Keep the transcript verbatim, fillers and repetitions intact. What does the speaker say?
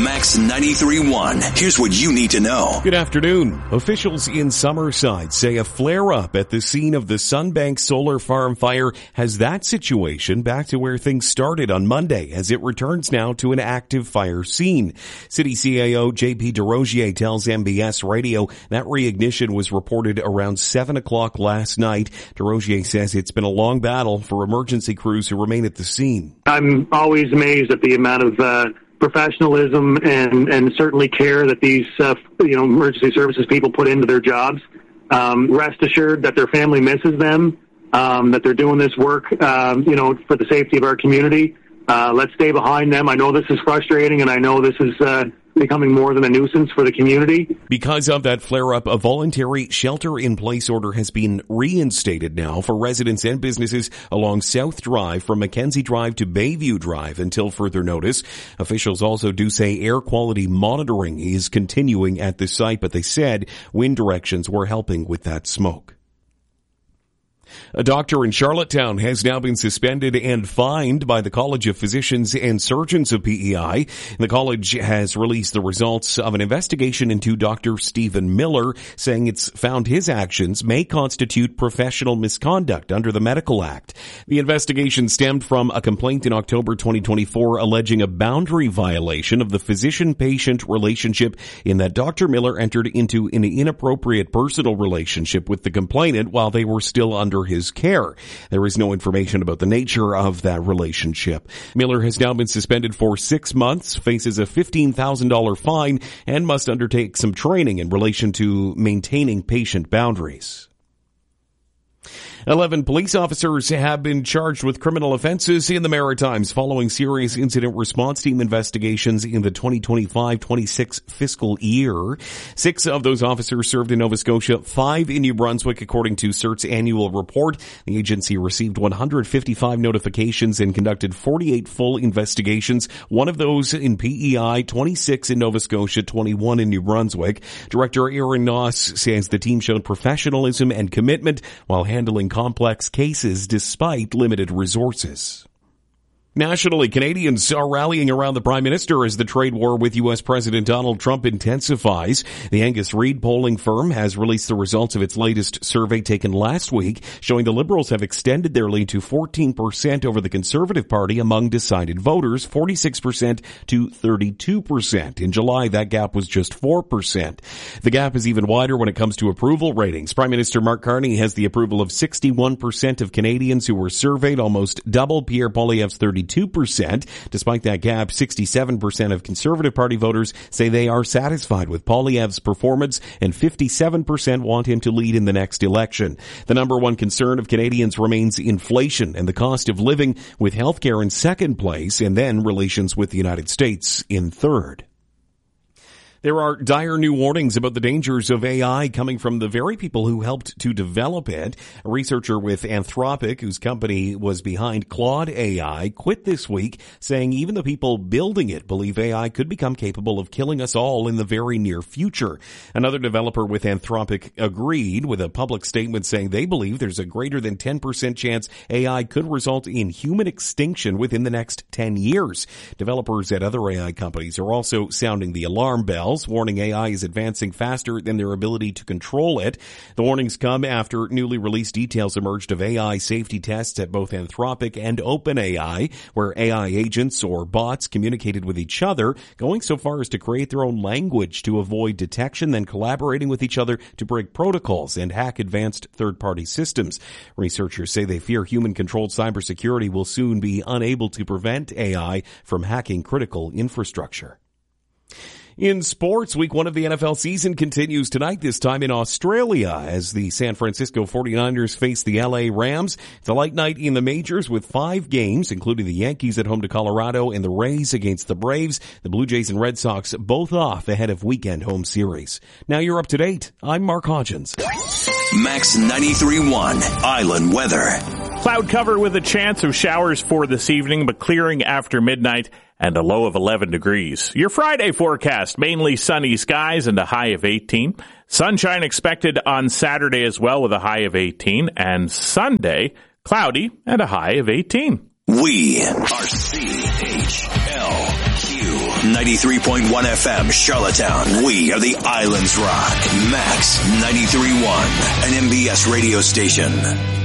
Max ninety-three point one. Here's what you need to know. Good afternoon. Officials in Summerside say a flare-up at the scene of the Sunbank Solar Farm fire has that situation back to where things started on Monday, as it returns now to an active fire scene. City C A O J P DeRozier tells M B S Radio that reignition was reported around seven o'clock last night. DeRozier says it's been a long battle for emergency crews who remain at the scene. I'm always amazed at the amount of uh, professionalism and, and certainly care that these uh, you know emergency services people put into their jobs. Um, rest assured that their family misses them, um, that they're doing this work um, you know for the safety of our community. Uh, let's stay behind them. I know this is frustrating, and I know this is uh, becoming more than a nuisance for the community. Because of that flare-up, a voluntary shelter-in-place order has been reinstated now for residents and businesses along South Drive from Mackenzie Drive to Bayview Drive until further notice. Officials also do say air quality monitoring is continuing at the site, but they said wind directions were helping with that smoke. A doctor in Charlottetown has now been suspended and fined by the College of Physicians and Surgeons of P E I. The college has released the results of an investigation into Doctor Stephen Miller, saying it's found his actions may constitute professional misconduct under the Medical Act. The investigation stemmed from a complaint in October twenty twenty-four alleging a boundary violation of the physician-patient relationship in that Doctor Miller entered into an inappropriate personal relationship with the complainant while they were still under his care. There is no information about the nature of that relationship. Miller has now been suspended for six months, faces a fifteen thousand dollars fine, and must undertake some training in relation to maintaining patient boundaries. Eleven police officers have been charged with criminal offenses in the Maritimes following serious incident response team investigations in the twenty twenty-five twenty-six fiscal year. Six of those officers served in Nova Scotia, five in New Brunswick, according to C I R T's annual report. The agency received one hundred fifty-five notifications and conducted forty-eight full investigations, one of those in P E I, twenty-six in Nova Scotia, twenty-one in New Brunswick. Director Aaron Noss says the team showed professionalism and commitment while handling complex cases despite limited resources. Nationally, Canadians are rallying around the Prime Minister as the trade war with U S President Donald Trump intensifies. The Angus Reid polling firm has released the results of its latest survey taken last week, showing the Liberals have extended their lead to fourteen percent over the Conservative Party among decided voters, forty-six percent to thirty-two percent. In July, that gap was just four percent. The gap is even wider when it comes to approval ratings. Prime Minister Mark Carney has the approval of sixty-one percent of Canadians who were surveyed, almost double Pierre Poilievre's thirty-two percent. Despite that gap, sixty-seven percent of Conservative Party voters say they are satisfied with Poilievre's performance, and fifty-seven percent want him to lead in the next election. The number one concern of Canadians remains inflation and the cost of living, with healthcare in second place, and then relations with the United States in third. There are dire new warnings about the dangers of A I coming from the very people who helped to develop it. A researcher with Anthropic, whose company was behind Claude A I, quit this week, saying even the people building it believe A I could become capable of killing us all in the very near future. Another developer with Anthropic agreed with a public statement saying they believe there's a greater than ten percent chance A I could result in human extinction within the next ten years. Developers at other A I companies are also sounding the alarm bell, warning A I is advancing faster than their ability to control it. The warnings come after newly released details emerged of A I safety tests at both Anthropic and OpenAI, where A I agents or bots communicated with each other, going so far as to create their own language to avoid detection, then collaborating with each other to break protocols and hack advanced third-party systems. Researchers say they fear human-controlled cybersecurity will soon be unable to prevent A I from hacking critical infrastructure. In sports, week one of the N F L season continues tonight, this time in Australia, as the San Francisco forty-niners face the L A Rams. It's a light night in the majors with five games, including the Yankees at home to Colorado and the Rays against the Braves. The Blue Jays and Red Sox both off ahead of weekend home series. Now you're up to date. I'm Mark Hodgins. Max ninety-three point one Island Weather. Cloud cover with a chance of showers for this evening, but clearing after midnight and a low of eleven degrees. Your Friday forecast, mainly sunny skies and a high of eighteen. Sunshine expected on Saturday as well with a high of eighteen. And Sunday, cloudy and a high of eighteen. We are C H L Q. ninety-three point one F M, Charlottetown. We are the Islands Rock. Max ninety-three point one, an M B S radio station.